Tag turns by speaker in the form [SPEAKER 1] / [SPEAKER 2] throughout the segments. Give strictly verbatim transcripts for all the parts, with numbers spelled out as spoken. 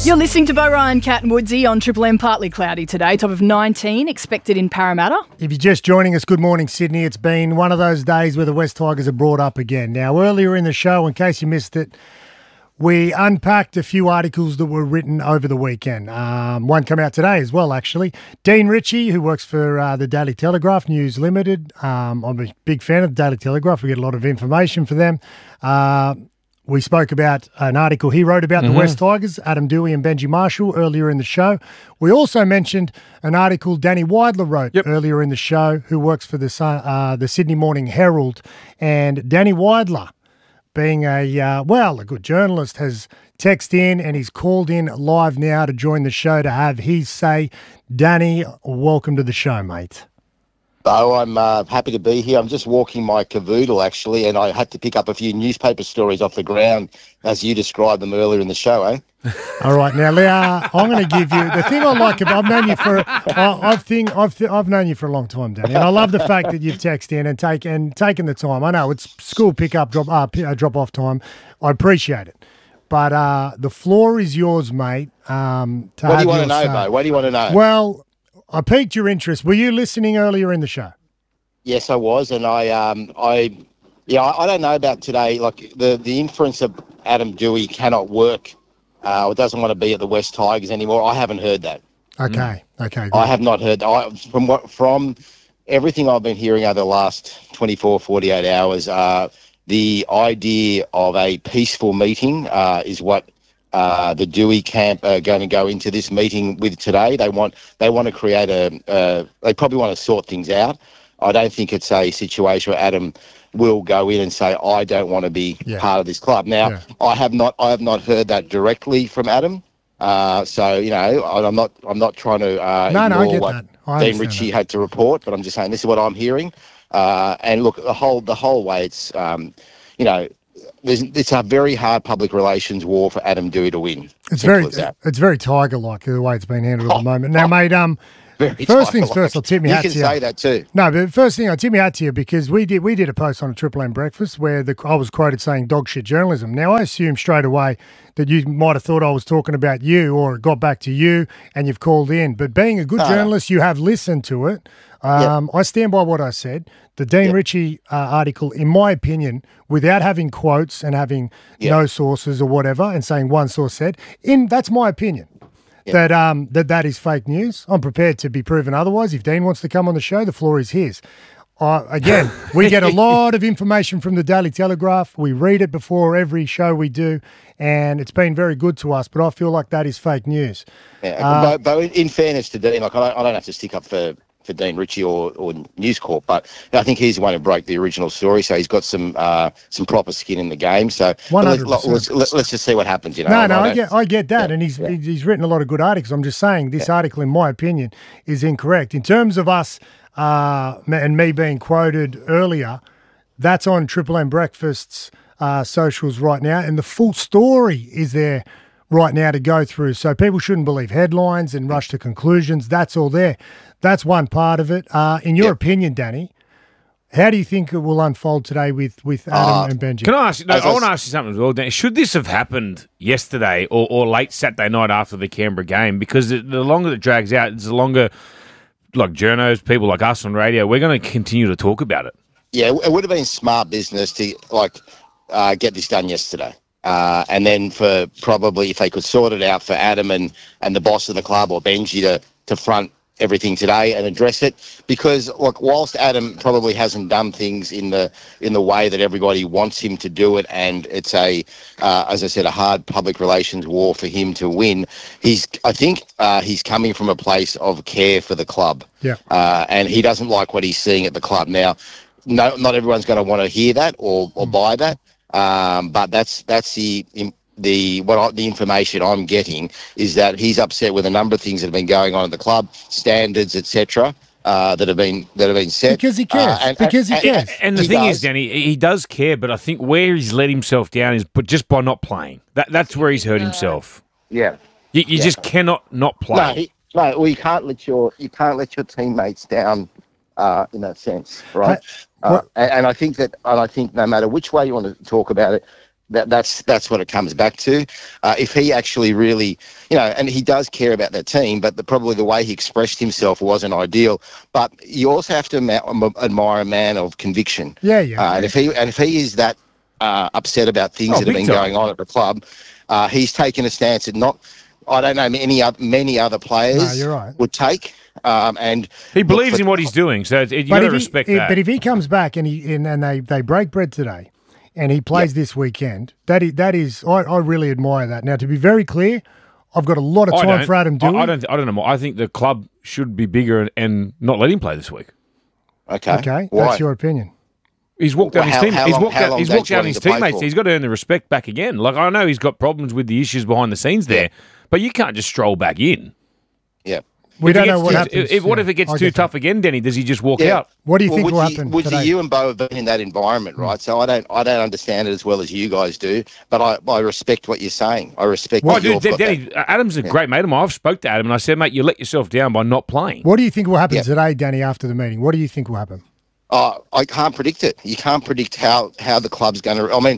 [SPEAKER 1] You're listening to Bo Ryan, Cat and Woodsy on Triple M. Partly cloudy today, top of nineteen expected in Parramatta.
[SPEAKER 2] If you're just joining us, good morning, Sydney. It's been one of those days where the West Tigers are brought up again. Now, earlier in the show, in case you missed it, we unpacked a few articles that were written over the weekend. Um, one come out today as well, actually. Dean Ritchie, who works for uh, the Daily Telegraph News Limited. Um, I'm a big fan of the Daily Telegraph. We get a lot of information for them. Uh, we spoke about an article he wrote about mm-hmm. the West Tigers, Adam Dewey and Benji Marshall, earlier in the show. We also mentioned an article Danny Weidler wrote yep. earlier in the show, who works for the, uh, the Sydney Morning Herald. And Danny Weidler, being a, uh, well, a good journalist, has texted in and he's called in live now to join the show to have his say. Danny, welcome to the show, mate.
[SPEAKER 3] Oh, I'm uh, happy to be here. I'm just walking my cavoodle, actually, and I had to pick up a few newspaper stories off the ground as you described them earlier in the show, eh?
[SPEAKER 2] All right, now, Leah, I'm going to give you the thing I like about. I've known you for. I, I've think I've th- I've known you for a long time, Danny, and I love the fact that you've texted in and take and taken the time. I know it's school pick up, drop uh, p- uh, drop off time. I appreciate it, but uh, the floor is yours, mate. Um, to
[SPEAKER 3] what do you
[SPEAKER 2] want
[SPEAKER 3] to know, Bo? What do you want to know?
[SPEAKER 2] Well, I piqued your interest. Were you listening earlier in the show?
[SPEAKER 3] Yes, I was, and I, um, I, yeah, I, I don't know about today. Like the the inference of Adam Dewey cannot work. Uh, or doesn't want to be at the West Tigers anymore. I haven't heard that.
[SPEAKER 2] Okay, okay. Good.
[SPEAKER 3] I have not heard. I, from what from everything I've been hearing over the last twenty-four, forty-eight hours, uh, the idea of a peaceful meeting uh, is what uh, the Dewey camp are going to go into this meeting with today. They want they want to create a. Uh, they probably want to sort things out. I don't think it's a situation where Adam will go in and say, I don't want to be yeah. part of this club. Now, yeah. I have not I have not heard that directly from Adam. Uh, so, you know, I'm not I'm not trying to uh,
[SPEAKER 2] no,
[SPEAKER 3] ignore
[SPEAKER 2] no, I get
[SPEAKER 3] what
[SPEAKER 2] that. I
[SPEAKER 3] Dean Ritchie
[SPEAKER 2] that.
[SPEAKER 3] had to report, but I'm just saying this is what I'm hearing. Uh, and look, the whole the whole way it's, um, you know, there's, it's a very hard public relations war for Adam Dewey to win.
[SPEAKER 2] It's very it's very Tiger-like the way it's been handled
[SPEAKER 3] oh,
[SPEAKER 2] at the moment. Now, oh. mate, um.
[SPEAKER 3] Very
[SPEAKER 2] first things first, I'll tip my
[SPEAKER 3] you
[SPEAKER 2] hat to you.
[SPEAKER 3] You can say that too.
[SPEAKER 2] No, but first thing, I'll tip my hat to you because we did we did a post on a Triple M Breakfast where the, I was quoted saying dog shit journalism. Now, I assume straight away that you might have thought I was talking about you or it got back to you and you've called in. But being a good no, journalist, no. you have listened to it. Um, yep. I stand by what I said. The Dean yep. Ritchie uh, article, in my opinion, without having quotes and having yep. no sources or whatever and saying one source said, in that's my opinion. Yep. That um that that is fake news. I'm prepared to be proven otherwise. If Dean wants to come on the show, the floor is his. Uh, again, we get a lot of information from the Daily Telegraph. We read it before every show we do, and it's been very good to us. But I feel like that is fake news.
[SPEAKER 3] Yeah, uh, but, but in fairness to Dean, like I don't, I don't have to stick up for. for Dean Ritchie or, or News Corp, but I think he's the one who broke the original story, so he's got some uh, some proper skin in the game. So let's, let's, let's just see what happens. You know,
[SPEAKER 2] no, no,
[SPEAKER 3] I,
[SPEAKER 2] I get, I get that,
[SPEAKER 3] yeah,
[SPEAKER 2] and he's
[SPEAKER 3] yeah.
[SPEAKER 2] he's written a lot of good articles. I'm just saying this yeah. article, in my opinion, is incorrect in terms of us uh, and me being quoted earlier. That's on Triple M Breakfast's uh, socials right now, and the full story is there right now to go through. So people shouldn't believe headlines and rush to conclusions. That's all there. That's one part of it. Uh, in your yep. opinion, Danny, how do you think it will unfold today with, with Adam uh, and Benji?
[SPEAKER 4] Can I ask you, no, I want to ask you something as well, Danny. Should this have happened yesterday or, or late Saturday night after the Canberra game? Because the, the longer it drags out, it's the longer, like journos, people like us on radio, we're going to continue to talk about it.
[SPEAKER 3] Yeah, it would have been smart business to like uh, get this done yesterday. Uh, and then for probably if they could sort it out for Adam and, and the boss of the club or Benji to, to front everything today and address it, because look, whilst Adam probably hasn't done things in the in the way that everybody wants him to do it, and it's a uh, as I said, a hard public relations war for him to win. He's I think uh, he's coming from a place of care for the club,
[SPEAKER 2] yeah,
[SPEAKER 3] uh, and he doesn't like what he's seeing at the club now. No, not everyone's going to want to hear that or or mm. buy that, um, but that's that's the. The what I, the information I'm getting is that he's upset with a number of things that have been going on at the club, standards, et cetera, uh, that have been that have been set.
[SPEAKER 2] Because he cares. Uh, and, because he
[SPEAKER 3] and,
[SPEAKER 2] cares.
[SPEAKER 4] And, and the
[SPEAKER 3] he
[SPEAKER 4] thing
[SPEAKER 3] does.
[SPEAKER 4] is, Danny, he does care, but I think where he's let himself down is but just by not playing. That that's where he's hurt himself.
[SPEAKER 3] Yeah,
[SPEAKER 4] you, you
[SPEAKER 3] yeah.
[SPEAKER 4] just cannot not play.
[SPEAKER 3] No, he, no, well, you can't let your you can't let your teammates down uh, in that sense, right?
[SPEAKER 2] I,
[SPEAKER 3] uh, and, and I think that and I think no matter which way you want to talk about it. That, that's that's what it comes back to. Uh, if he actually really, you know, and he does care about that team, but the, probably the way he expressed himself wasn't ideal. But you also have to ma- admire a man of conviction.
[SPEAKER 2] Yeah, yeah.
[SPEAKER 3] Uh, and if he and if he is that uh, upset about things
[SPEAKER 4] Oh,
[SPEAKER 3] that have
[SPEAKER 4] big
[SPEAKER 3] been
[SPEAKER 4] time.
[SPEAKER 3] going on at the club, uh, he's taken a stance that not, I don't know, many other many other players
[SPEAKER 2] No, you're right.
[SPEAKER 3] would take. Um, and
[SPEAKER 4] He believes
[SPEAKER 3] look for-
[SPEAKER 4] in what he's doing, so it, you
[SPEAKER 2] But
[SPEAKER 4] got to
[SPEAKER 2] if, he,
[SPEAKER 4] respect
[SPEAKER 2] if-
[SPEAKER 4] that.
[SPEAKER 2] but if he comes back and he and, and they, they break bread today and he plays this weekend, that is, that is I, I really admire that. Now, to be very clear, I've got a lot of
[SPEAKER 4] I
[SPEAKER 2] time
[SPEAKER 4] don't.
[SPEAKER 2] for Adam
[SPEAKER 4] I,
[SPEAKER 2] Dewey.
[SPEAKER 4] I don't. I don't know. I think the club should be bigger and, and not let him play this week.
[SPEAKER 3] Okay.
[SPEAKER 2] Okay,
[SPEAKER 3] Why?
[SPEAKER 2] that's your opinion.
[SPEAKER 4] He's walked down
[SPEAKER 3] Well,
[SPEAKER 4] his
[SPEAKER 3] how-
[SPEAKER 4] team.
[SPEAKER 3] how
[SPEAKER 4] He's
[SPEAKER 3] long-
[SPEAKER 4] walked
[SPEAKER 3] how
[SPEAKER 4] down.
[SPEAKER 3] long
[SPEAKER 4] He's
[SPEAKER 3] Jake's
[SPEAKER 4] walked down
[SPEAKER 3] wanting
[SPEAKER 4] his
[SPEAKER 3] to play
[SPEAKER 4] teammates.
[SPEAKER 3] for?
[SPEAKER 4] He's got to earn the respect back again. Like I know he's got problems with the issues behind the scenes there, but you can't just stroll back in.
[SPEAKER 3] Yeah.
[SPEAKER 2] We
[SPEAKER 4] If it
[SPEAKER 2] don't know
[SPEAKER 4] gets
[SPEAKER 2] what
[SPEAKER 4] too-
[SPEAKER 2] happens.
[SPEAKER 4] If, what
[SPEAKER 2] yeah,
[SPEAKER 4] if it gets
[SPEAKER 2] I
[SPEAKER 4] too
[SPEAKER 2] get that.
[SPEAKER 4] tough again, Denny? Does he just walk
[SPEAKER 3] Yeah.
[SPEAKER 4] out?
[SPEAKER 2] What do you
[SPEAKER 3] Well,
[SPEAKER 2] think will
[SPEAKER 3] Woodsy,
[SPEAKER 2] happen
[SPEAKER 3] Woodsy,
[SPEAKER 2] today?
[SPEAKER 3] you and Bo have been in that environment, right? So I don't, I don't understand it as well as you guys do, but I, I respect what you're saying. I respect
[SPEAKER 4] Well,
[SPEAKER 3] what
[SPEAKER 4] dude,
[SPEAKER 3] you've
[SPEAKER 4] Den-
[SPEAKER 3] got
[SPEAKER 4] Denny,
[SPEAKER 3] that.
[SPEAKER 4] Adam's a great mate of mine. I've spoke to Adam and I said, mate, you let yourself down by not playing.
[SPEAKER 2] What do you think will happen
[SPEAKER 3] Yeah.
[SPEAKER 2] today, Danny, after the meeting? What do you think will happen?
[SPEAKER 3] Uh, I can't predict it. You can't predict how, how the club's going to. I mean,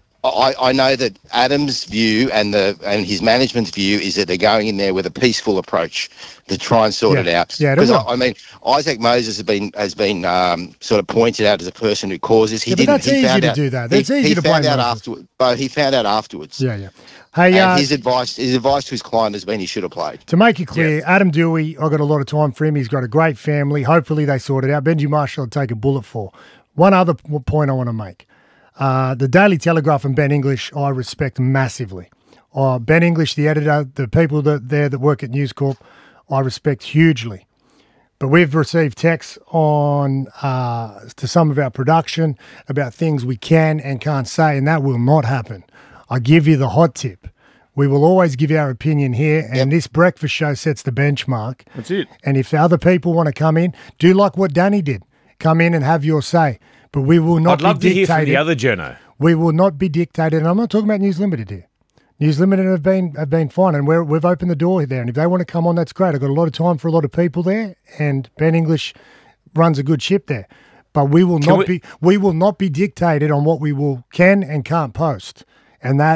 [SPEAKER 3] I, I know that Adam's view and the and his management's view is that they're going in there with a peaceful approach to try and sort
[SPEAKER 2] Yeah.
[SPEAKER 3] it out.
[SPEAKER 2] Yeah, it
[SPEAKER 3] because
[SPEAKER 2] is.
[SPEAKER 3] I, I mean, Isaac Moses has been has been um, sort of pointed out as a person who causes. He
[SPEAKER 2] Yeah, but
[SPEAKER 3] didn't.
[SPEAKER 2] that's
[SPEAKER 3] he
[SPEAKER 2] easy
[SPEAKER 3] found
[SPEAKER 2] to
[SPEAKER 3] out,
[SPEAKER 2] do that.
[SPEAKER 3] he-
[SPEAKER 2] That's easy
[SPEAKER 3] he
[SPEAKER 2] to
[SPEAKER 3] found
[SPEAKER 2] blame
[SPEAKER 3] out
[SPEAKER 2] Moses.
[SPEAKER 3] afterwards. But he found out afterwards.
[SPEAKER 2] Yeah, yeah. Hey,
[SPEAKER 3] And
[SPEAKER 2] uh,
[SPEAKER 3] his advice, his advice to his client has been he should have played.
[SPEAKER 2] to make it clear, Adam Dewey, I've got a lot of time for him. He's got a great family. Hopefully they sort it out. Benji Marshall will take a bullet for. One other p- point I want to make. Uh, the Daily Telegraph and Ben English, I respect massively. Uh, Ben English, the editor, the people that there that work at News Corp, I respect hugely. But we've received texts on uh, to some of our production about things we can and can't say, and that will not happen. I give you the hot tip. We will always give our opinion here, and
[SPEAKER 3] Yep.
[SPEAKER 2] this breakfast show sets the benchmark.
[SPEAKER 4] That's it.
[SPEAKER 2] And if other people want to come in, do like what Danny did. Come in and have your say. But we will not
[SPEAKER 4] I'd love
[SPEAKER 2] be
[SPEAKER 4] to hear
[SPEAKER 2] dictated.
[SPEAKER 4] from the other journo.
[SPEAKER 2] We will not be dictated. And I'm not talking about News Limited here. News Limited have been have been fine, and we're, we've opened the door there. And if they want to come on, that's great. I've got a lot of time for a lot of people there, and Ben English runs a good ship there. But we will
[SPEAKER 4] Can
[SPEAKER 2] not
[SPEAKER 4] we-
[SPEAKER 2] be we will not be dictated on what we will can and can't post. And that